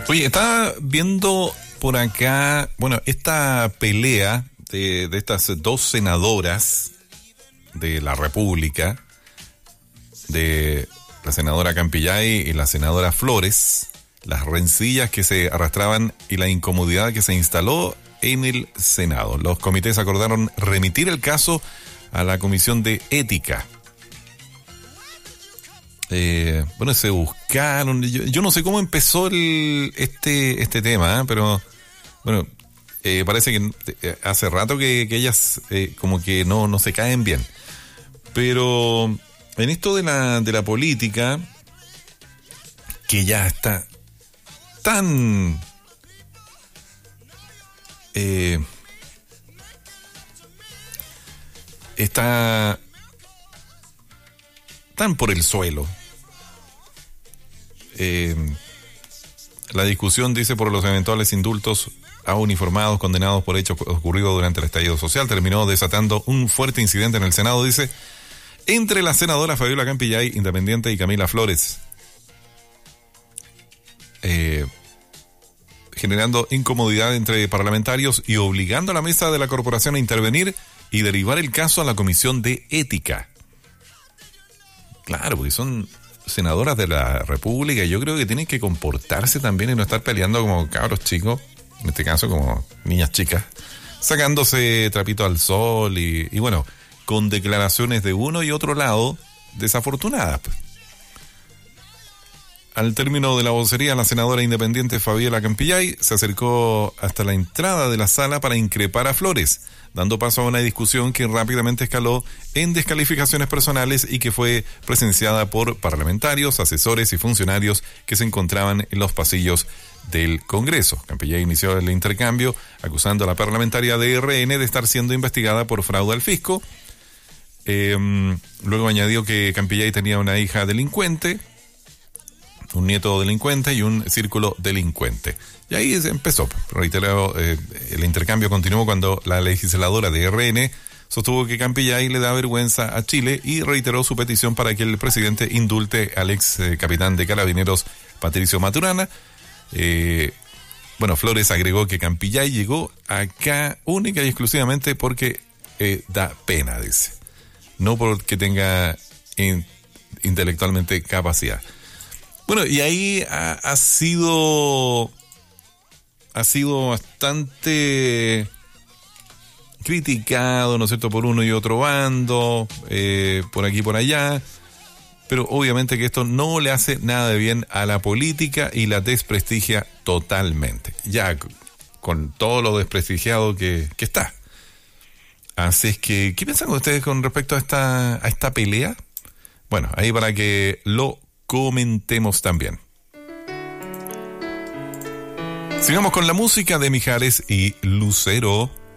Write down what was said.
Oye, estaba viendo por acá, bueno, esta pelea de estas dos senadoras de la República, de la senadora Campillay y la senadora Flores, las rencillas que se arrastraban y la incomodidad que se instaló en el Senado. Los comités acordaron remitir el caso a la Comisión de Ética. Bueno, se buscaron, yo no sé cómo empezó este tema, pero bueno, parece que hace rato que ellas como que no se caen bien. Pero en esto de la política, que ya está tan está tan por el suelo. La discusión, dice, por los eventuales indultos a uniformados condenados por hechos ocurridos durante el estallido social terminó desatando un fuerte incidente en el Senado, dice, entre la senadora Fabiola Campillay, independiente, y Camila Flores, generando incomodidad entre parlamentarios y obligando a la mesa de la corporación a intervenir y derivar el caso a la Comisión de Ética. Claro, porque son senadoras de la República y yo creo que tienen que comportarse también y no estar peleando como cabros chicos, en este caso como niñas chicas, sacándose trapito al sol y bueno, con declaraciones de uno y otro lado desafortunadas. Al término de la vocería, la senadora independiente Fabiola Campillay se acercó hasta la entrada de la sala para increpar a Flores, dando paso a una discusión que rápidamente escaló en descalificaciones personales y que fue presenciada por parlamentarios, asesores y funcionarios que se encontraban en los pasillos del Congreso. Campillay inició el intercambio acusando a la parlamentaria de RN de estar siendo investigada por fraude al fisco. Luego añadió que Campillay tenía una hija delincuente, un nieto delincuente y un círculo delincuente. Y ahí empezó. Reiterado, el intercambio continuó cuando la legisladora de RN sostuvo que Campillay le da vergüenza a Chile y reiteró su petición para que el presidente indulte al ex capitán de Carabineros Patricio Maturana. Bueno, Flores agregó que Campillay llegó acá única y exclusivamente porque da pena, dice. No porque tenga intelectualmente capacidad. Bueno, y ahí ha sido bastante criticado, ¿no es cierto?, por uno y otro bando, por aquí y por allá, pero obviamente que esto no le hace nada de bien a la política y la desprestigia totalmente, ya con todo lo desprestigiado que está. Así es que, ¿qué piensan ustedes con respecto a esta pelea? Bueno, ahí para que lo comentemos también. Sigamos con la música de Mijares y Lucero.